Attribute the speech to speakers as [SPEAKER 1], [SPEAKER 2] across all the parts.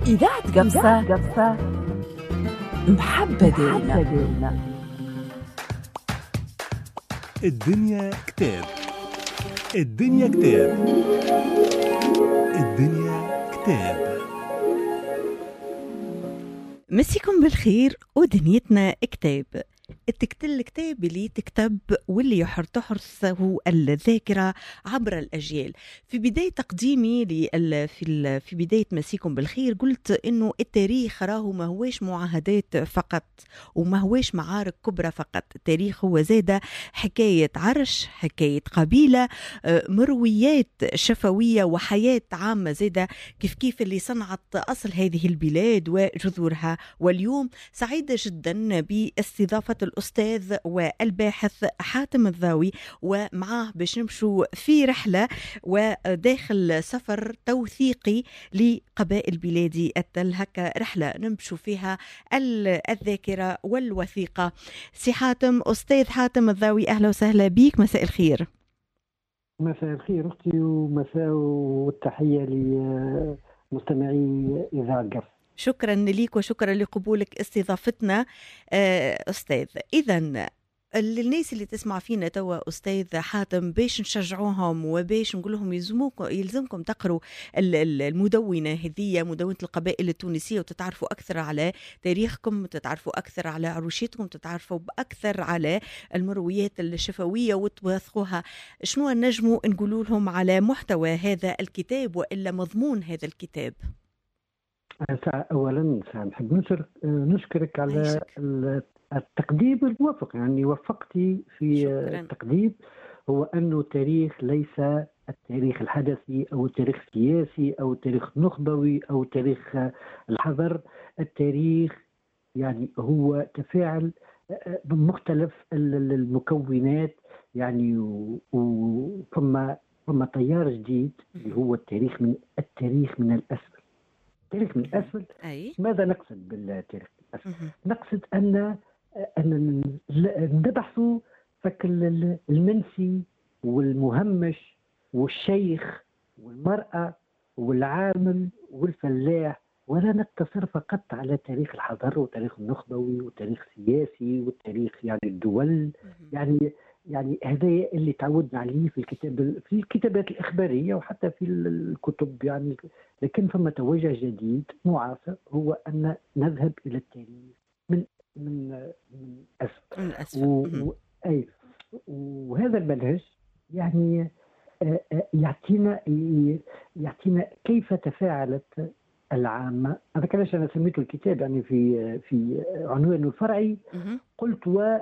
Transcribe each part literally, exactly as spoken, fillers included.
[SPEAKER 1] إذاعة قفصة قفصة محبة دينا.
[SPEAKER 2] الدنيا كتاب، الدنيا كتاب، الدنيا كتاب.
[SPEAKER 3] مسيكم بالخير ودنيتنا كتاب. التكتل الكتاب اللي تكتب واللي يحر تحرسه الذاكرة عبر الأجيال. في بداية تقديمي في في بداية مسيكم بالخير قلت إنه التاريخ راهو ما هوش معاهدات فقط وما هوش معارك كبرى فقط. التاريخ هو زادة حكاية عرش، حكاية قبيلة، مرويات شفوية وحياة عامة زادة كيف كيف اللي صنعت أصل هذه البلاد وجذورها. واليوم سعيدة جدا باستضافة الأستاذ والباحث حاتم الضاوي، ومعاه باش نمشوا في رحلة وداخل سفر توثيقي لقبائل بلادي التل. هكا رحلة نمشوا فيها الذاكرة والوثيقة. سي حاتم، أستاذ حاتم الضاوي، أهلا وسهلا بيك، مساء الخير.
[SPEAKER 4] مساء الخير أختي، ومساء والتحية لمستمعي إذاعة قفص.
[SPEAKER 3] شكرا لك وشكرا لقبولك استضافتنا أستاذ. إذن الناس اللي تسمع فينا توا أستاذ حاتم باش نشجعوهم وباش نقول لهم يلزموكم يلزمكم تقروا المدونة هذه، مدونة القبائل التونسية، وتتعرفوا أكثر على تاريخكم، تتعرفوا أكثر على عروشيتكم، تتعرفوا أكثر على المرويات الشفوية وتوثقوها. شنو نجموا نقولوا لهم على محتوى هذا الكتاب وإلا مضمون هذا الكتاب؟
[SPEAKER 4] أولا نحب نشكرك على التقديم الموفق، يعني وفقتي في شكرا. التقديم هو أنه التاريخ ليس التاريخ الحدثي أو التاريخ السياسي أو التاريخ النخبوي أو التاريخ الحضر. التاريخ يعني هو تفاعل بمختلف المكونات، يعني وثم ثم تيار جديد اللي هو التاريخ من التاريخ من الأسفل. التاريخ من الأسفل، ماذا نقصد بالتاريخ من الأسفل؟ نقصد أن أن نبحث فك المنسي والمهمش والشيخ والمرأة والعامل والفلاح، ولا نقتصر فقط على تاريخ الحضر وتاريخ النخبوي وتاريخ سياسي والتاريخ يعني الدول. يعني يعني هذا اللي تعودنا عليه في الكتاب في الكتابات الإخبارية وحتى في الكتب يعني. لكن فما توجه جديد معاصر هو أن نذهب إلى التاريخ من من من أسفل.
[SPEAKER 3] من أسفل.
[SPEAKER 4] و... أي وهذا المنهج يعني يعطينا يعطينا كيف تفاعلت العامة. هذا كلاش أنا سميته الكتاب يعني في في عنوانه الفرعي. قلت و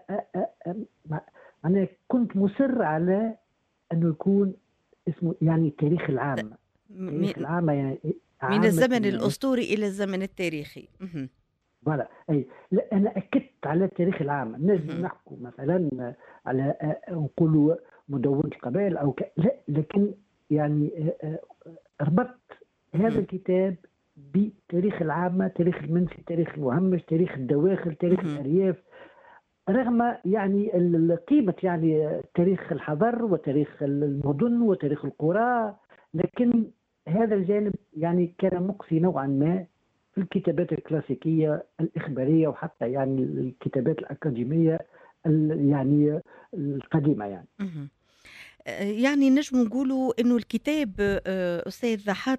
[SPEAKER 4] أنا كنت مصر على أنه يكون اسمه يعني التاريخ العام. التاريخ العام يعني
[SPEAKER 3] من الزمن الأسطوري إلى الزمن التاريخي.
[SPEAKER 4] فوالا. أي لا، أنا أكدت على التاريخ العام. نجم نحكوا مثلا على نقولوا مدونة القبائل أو ك... لا، لكن يعني ربطت هذا الكتاب بتاريخ العامة، تاريخ المنسي، تاريخ المهمش، تاريخ الدواخل، تاريخ الأرياف، رغم يعني قيمة يعني تاريخ الحضر وتاريخ المدن وتاريخ القرى. لكن هذا الجانب يعني كان مقصي نوعا ما في الكتابات الكلاسيكية الإخبارية وحتى يعني الكتابات الأكاديمية يعني القديمة يعني.
[SPEAKER 3] يعني نجم نقولوا إنه الكتاب أستاذ حاتم